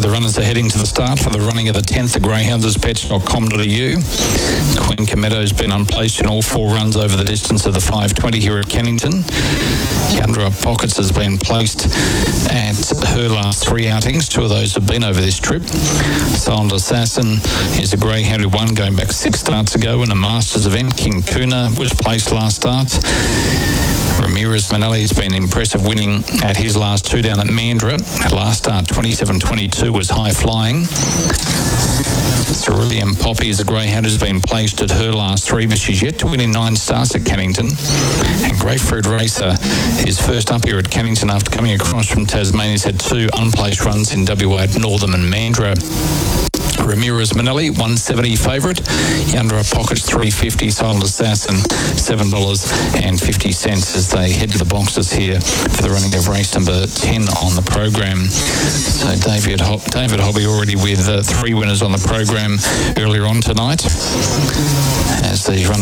So the runners are heading to the start for the running of the 10th at greyhounderspets.com.au. Queen Meadows been unplaced in all 4 runs over the distance of the 5:20 here at Kennington. Yandra Pockets has been placed at her last 3 outings. 2 of those have been over this trip. Silent Assassin is a greyhound who won going back 6 starts ago in a Masters event. King Kuna was placed last start. Ramirez Manelli has been impressive, winning at his last 2 down at Mandurah. At last start, 27-22 was high flying. Cerulean Poppy is a greyhound who's been placed at her last 3, but she's yet to win in 9 starts at Kennington. And Grapefruit Racer is first up here at Kennington after coming across from Tasmania. He's had 2 unplaced runs in WA at Northam and Mandurah. Ramirez Manelli, 170 favourite. Yandra Pockets, 350. Silent Assassin, $7.50 as they head to the boxes here for the running of race number 10 on the program. So David Hobby already with 3 winners on the program earlier on tonight as these runners